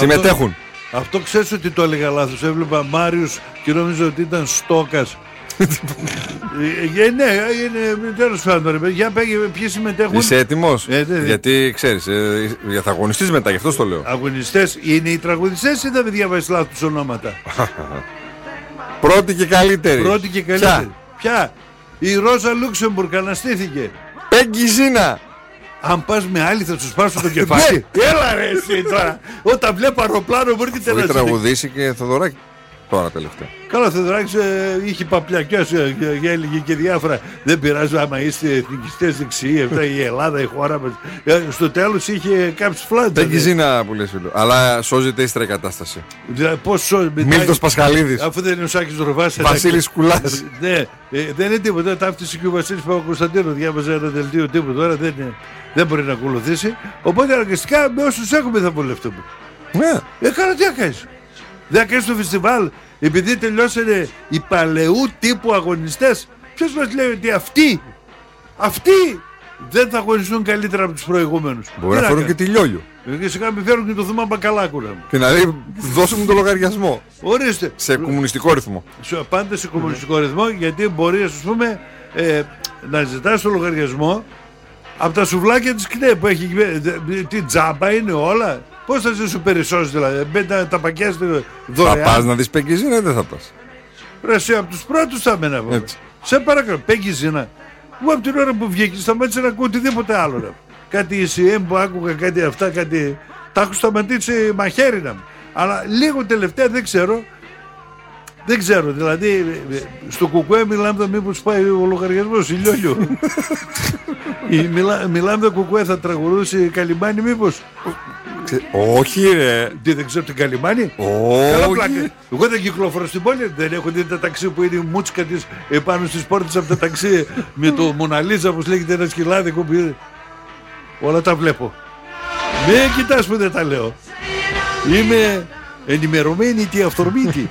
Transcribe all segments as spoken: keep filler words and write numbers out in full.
Συμμετέχουν. Αυτό, αυτό ξέρεις ότι το έλεγα λάθος. Έβλεπα Μάριος και νόμιζα ότι ήταν Στόκας. ε, ναι, είναι τέλος πάντων. Για πέγε, ποιοι συμμετέχουν. Είσαι έτοιμος? Ε, δε, δε. Γιατί ξέρεις, ε, θα αγωνιστείς μετά, γι' αυτό το λέω. Αγωνιστές είναι οι τραγουδιστές ή δεν διαβάζεις λάθος ονόματα? Πρώτη και καλύτερη. Πρώτη και καλύτερη. Ποια? Η Ρόζα Λούξεμπουργκ αναστήθηκε. Πέγγι Ζίνα. Αν πας με άλλη θα σου σπάσω το κεφάλι. Έλα ρε εσύ τώρα. Όταν βλέπω αεροπλάνο μου έρχεται να έχει τραγουδήσει και Θοδωράκη τώρα τελευταία. Καλά, ο Θοδωράκης ε, είχε παπλιακιάς, ε, ε, έλεγε και διάφορα. Δεν πειράζει άμα είστε εθνικιστές δεξιοί, αυτά η Ελλάδα, η χώρα μας. Ε, στο τέλος είχε κάψει φλάτσα. Πέγγι Ζίνα που λες φίλο. Αλλά σώζεται ύστερα η κατάσταση. Δηλαδή, πώς σώζεται. Μίλτος Πασχαλίδης. Αφού δεν είναι ο Σάκης Ροβάς. Βασίλης Κουλάς. Ναι, ε, δεν είναι τίποτα. Ταύτισε και ο Βασίλης Παπακοσταντίνου. Διάβαζε ένα δελτίο τύπου τώρα. Δεν, είναι, δεν μπορεί να ακολουθήσει. Οπότε αναγκαστικά με όσους έχουμε θα βολευτούμε. Ναι. Ε, καλά, τι θα κάνεις. Δεν θα κάνεις το φεστιβάλ επειδή τελειώσανε οι παλαιού τύπου αγωνιστές. Ποιος μας λέει ότι αυτοί, αυτοί δεν θα αγωνιστούν καλύτερα από τους προηγούμενους? Μπορεί να φέρουν και τη Λιόλιο. Και σιγά μην φέρουν και το Θωμά Μπακαλάκου. Και να λέει δώσε μου το λογαριασμό. Ορίστε. Σε κομμουνιστικό ρυθμό. Πάντα σε κομμουνιστικό ρυθμό, γιατί μπορεί ας πούμε ε, να ζητάς το λογαριασμό από τα σουβλάκια της ΚΝΕ που έχει. Τι τζάμπα είναι όλα. Πώς θα σου περισσώσει δηλαδή? Μπαίνουν τα πακιά δωρεάν. Θα πας να δεις Πέγγι Ζίνα ή δεν θα πας? Ρε εσύ από τους πρώτους θα μένα. Σε παρακαλώ, Πέγγι Ζίνα. Εγώ από την ώρα που βγήκε σταμάτησα να ακούω οτιδήποτε άλλο. Ρε. Κάτι ι σι εμ που άκουγα, κάτι αυτά, κάτι. Τα έχω σταματήσει μαχαίρινα μου. Αλλά λίγο τελευταία δεν ξέρω. Δεν ξέρω, δηλαδή στο κουκουέ μιλάμε μήπως πάει ο λογαριασμός η Λιόλιο. Μιλά, μιλάμε το κουκουέ θα τραγουδούσε Καλιμάνι μήπως? Όχι ρε. Τι, δεν ξέρω την Καλιμάνι? Όχι. Εγώ δεν κυκλοφορώ στην πόλη. Δεν έχω δει τα ταξί που είναι η μούτσικα της επάνω στις πόρτες από τα ταξί με το Μοναλίζα όπως λέγεται ένα σκυλάδικο που είναι. Όλα τα βλέπω. Μην κοιτάς που δεν τα λέω. Είμαι ενημερωμένη τι αυθορμήτη.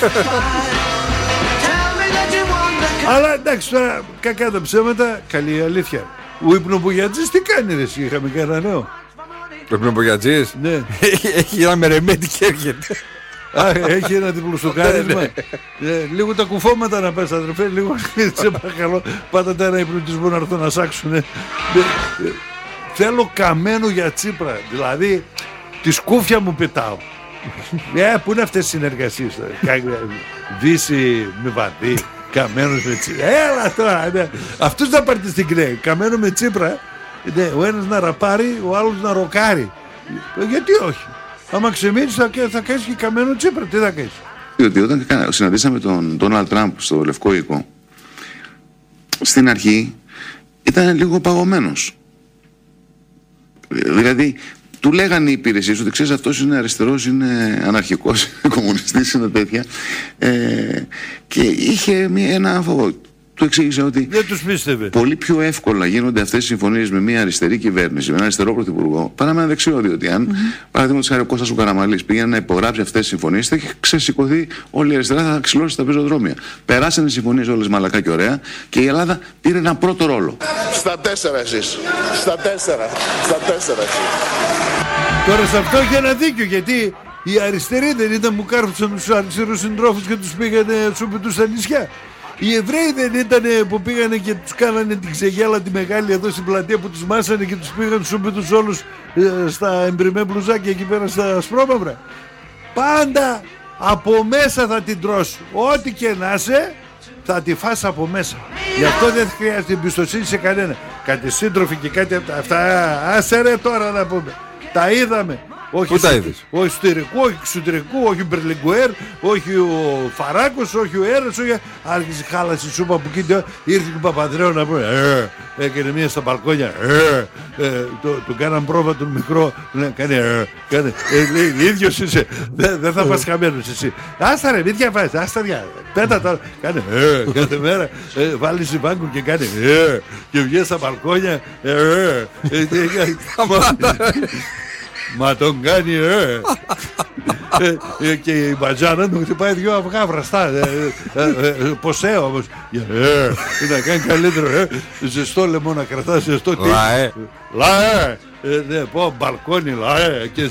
Αλλά εντάξει τώρα κακά τα ψέματα. Καλή αλήθεια. Ο υπνοπουγιατζής τι κάνει ρε εσύ? Είχαμε κανένα νέο? Ο υπνοπουγιατζής? Ναι. Έχει ένα μερεμέτη και έρχεται. Α, έχει ένα διπλοστοκάρισμα. Λίγο τα κουφώματα να πες αδερφέ. Λίγο σε παρακαλώ. Πάτα ένα υπνοτισμό να έρθω να σάξουνε. Θέλω καμένο για Τσίπρα. Δηλαδή τη σκούφια μου πετάω. Ε, πού είναι αυτές οι συνεργασίες? Δύση με βαδί, καμένος με Τσίπρα. Έλα τώρα, ναι. Αυτούς να πάρετε στην ΚΝΕ. Καμένο με Τσίπρα. Ναι, ο ένας να ραπάρει, ο άλλος να ροκάρει. Γιατί όχι? Άμα ξεμείνεις θα, θα κάνεις και καμένο Τσίπρα. Τι θα κάνεις? Διότι όταν συναντήσαμε τον Ντόναλντ Τραμπ στο Λευκό Οίκο, στην αρχή ήταν λίγο παγωμένος. Δηλαδή του λέγανε οι υπηρεσίες ότι ξέρεις αυτός είναι αριστερός, είναι αναρχικός, είναι κομμουνιστής, είναι τέτοια, ε, και είχε μία, ένα φόβο. Του εξήγησε ότι δεν τους πίστευε. Πολύ πιο εύκολα γίνονται αυτές οι συμφωνίες με μια αριστερή κυβέρνηση, με ένα αριστερό πρωθυπουργό, παρά με ένα δεξιό. Διότι αν, mm-hmm. παραδείγματος χάρη ο Κώστας ο Καραμανλής πήγαινε να υπογράψει αυτές τις συμφωνίες, θα έχει ξεσηκωθεί όλη η αριστερά, θα ξυλώσει τα πεζοδρόμια. Περάσανε οι συμφωνίες όλες μαλακά και ωραία και η Ελλάδα πήρε έναν πρώτο ρόλο. Στα τέσσερα εσείς. Στα τέσσερα. Στα τέσσερα εσείς. Τώρα σε αυτό είχε ένα δίκιο, γιατί οι αριστεροί δεν ήταν που κάρφουσαν τους αριστερούς συντρόφους και τους πήγανε σούπιτους στα νησιά. Οι Εβραίοι δεν ήταν που πήγανε και τους κάνανε την ξεγέλα τη μεγάλη εδώ στην πλατεία που τους μάσανε και τους πήγαν σούπιτους όλους ε, στα εμπριμέ μπλουζάκια εκεί πέρα στα σπρώμαυρα. Πάντα από μέσα θα την τρως. Ό,τι και να είσαι θα τη φας από μέσα. Γι' αυτό δεν χρειάζεται εμπιστοσύνη σε κανένα. Κάτι σύντροφοι και κάτι από αυτά. Άσε ρε τώρα να πούμε. Τα είδαμε. Όχι, όχι εσωτερικού, όχι εξωτερικού, όχι Μπερλιγκουέρ, όχι ο Φαράκος, όχι ο Έρας, όχι... Άρχισε χάλασε η σούπα που κοίτα, ήρθε και ο Παπανδρέου να πούμε ε, έκανε μία στα μπαλκόνια, ε, ε, το, το κάναν πρόβα τον μικρό, λέει, κάνε, ε, κάνε, ε, λέει, ίδιος είσαι, δεν δε θα πας χαμένος εσύ. Άστα ρε, μην διαβάζεις, άστα διά, πέτα τώρα, κάνε, ε, κάθε μέρα, ε, βάλει σε βάγκο και κάνε, ε, και βγαίνει στα μπαλκόνια, ε, ε, ε, μα τον κάνει ε. ε, ε και η μπατζάνα του χτυπάει δυο αυγά βραστά ε, ε, ε, ε, ποσέ όμως ε, να κάνει καλύτερο ε, ζεστό λαιμό να κρατάς ζεστό λαέ λαέ ε, ναι, πω μπαλκόνι λαέ και